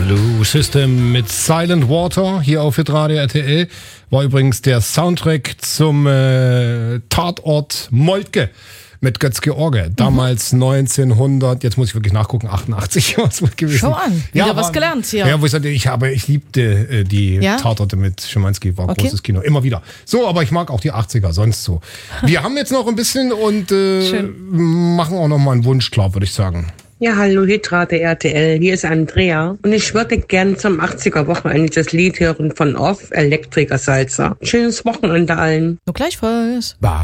Blue System mit Silent Water hier auf Hitradio RTL. War übrigens der Soundtrack zum Tatort Moltke mit Götz-George. Damals 1900, jetzt muss ich wirklich nachgucken, 88 was wohl gewesen. Schau an, wieder was gelernt hier. Ja, wo ich sagte, ich liebte die Tatorte mit Schimanski, war großes Kino, immer wieder. So, aber ich mag auch die 80er, sonst so. Wir haben jetzt noch ein bisschen und machen auch noch mal einen Wunsch klar, würde ich sagen. Ja, hallo Hitradio RTL, hier ist Andrea und ich würde gern zum 80er-Wochenende das Lied hören von Off, Elektriker Salzer. Schönes Wochenende allen. Nur gleichfalls. Bye.